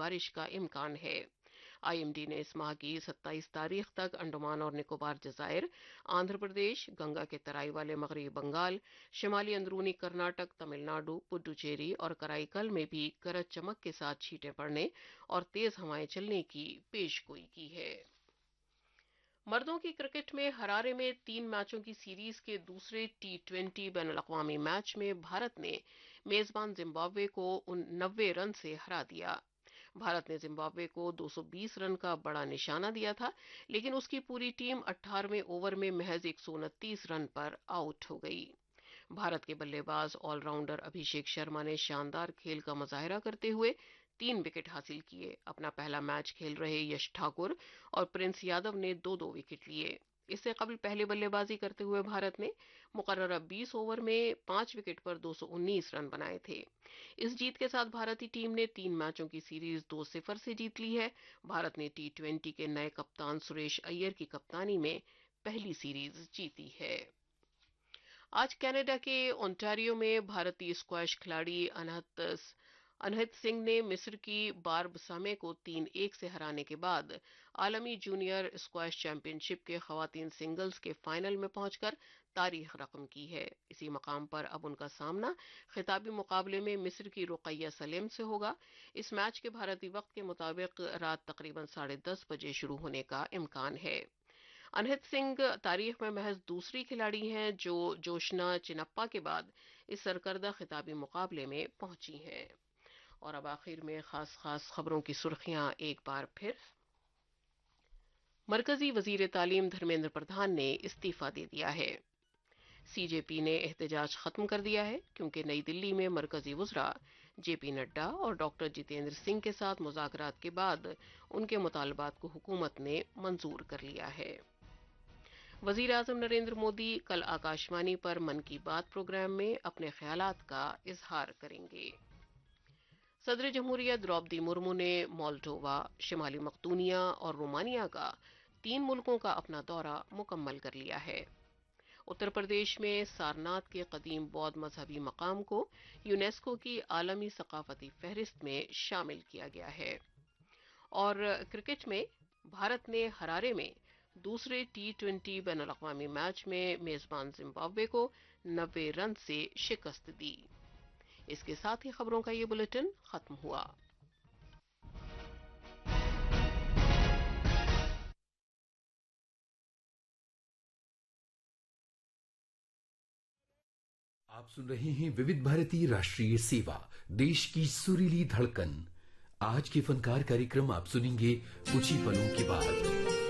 बारिश का इम्कान है। आईएमडी ने इस माह की 27 तारीख तक अंडमान और निकोबार जजायर, आंध्र प्रदेश, गंगा के तराई वाले मगरबी बंगाल, शिमाली अंदरूनी कर्नाटक, तमिलनाडु, पुडुचेरी और कराईकल में भी गरज चमक के साथ छींटें पड़ने और तेज हवाएं चलने की पेशगोई की है। मर्दों की क्रिकेट में हरारे में 3 मैचों की सीरीज के दूसरे T20 बैनुल-अक़वामी मैच में भारत ने मेजबान जिम्बाब्वे को 90 रन से हरा दिया। भारत ने जिम्बाब्वे को 220 रन का बड़ा निशाना दिया था, लेकिन उसकी पूरी टीम 18वें ओवर में महज 129 रन पर आउट हो गई। भारत के बल्लेबाज ऑलराउंडर अभिषेक शर्मा ने शानदार खेल का मुजाहिरा करते हुए 3 विकेट हासिल किए। अपना पहला मैच खेल रहे यश ठाकुर और प्रिंस यादव ने 2-2 विकेट लिए। इससे कबल पहले बल्लेबाजी करते हुए भारत ने मुकर्ररा 20 ओवर में 5 विकेट पर 219 रन बनाए थे। इस जीत के साथ भारतीय टीम ने 3 मैचों की सीरीज 2-0 से जीत ली है। भारत ने T20 के नए कप्तान सुरेश अय्यर की कप्तानी में पहली सीरीज जीती है। आज कनाडा के ओंटारियो में भारतीय स्क्वैश खिलाड़ी अनहत सिंह ने मिस्र की बार्ब सामे को 3-1 से हराने के बाद आलमी जूनियर स्क्वैश चैंपियनशिप के खवातीन सिंगल्स के फाइनल में पहुंचकर तारीख रकम की है। इसी मकाम पर अब उनका सामना खिताबी मुकाबले में मिस्र की रुकैया सलेम से होगा। इस मैच के भारतीय वक्त के मुताबिक रात तकरीबन 10:30 बजे शुरू होने का इम्कान है। अनहित सिंह तारीख में महज दूसरी खिलाड़ी हैं जो जोशना चिनप्पा के बाद इस सरकर्दा खिताबी मुकाबले में पहुंची हैं। और अब आखिर में खास खबरों की सुर्खियां एक बार फिर। मरकजी वजीर तालीम धर्मेंद्र प्रधान ने इस्तीफा दे दिया है। सीजेपी ने एहतजाज खत्म कर दिया है क्योंकि नई दिल्ली में मरकजी वज़रा जेपी नड्डा और डॉक्टर जितेंद्र सिंह के साथ मुज़ाकरात के बाद उनके मुतालबात को हुकूमत ने मंजूर कर लिया है। वजीर आजम नरेंद्र मोदी कल आकाशवाणी पर मन की बात प्रोग्राम में अपने ख्यालात का इजहार करेंगे। सदर जमहूरिया द्रौपदी मुर्मू ने मोल्डोवा, शिमाली मकदूनिया और रोमानिया का 3 मुल्कों का अपना दौरा मुकम्मल कर लिया है। उत्तर प्रदेश में सारनाथ के कदीम बौद्ध मजहबी मकाम को यूनेस्को की आलमी सकाफती फहरिस्त में शामिल किया गया है। और क्रिकेट में भारत ने हरारे में दूसरे T20 बैनुल-अक़वामी मैच में मेजबान जिम्बाब्वे को 90 रन से शिकस्त दी। इसके साथ ही खबरों का ये बुलेटिन खत्म हुआ। आप सुन रहे हैं विविध भारती राष्ट्रीय सेवा, देश की सुरीली धड़कन। आज के फनकार कार्यक्रम आप सुनेंगे कुछ ही पलों के बाद।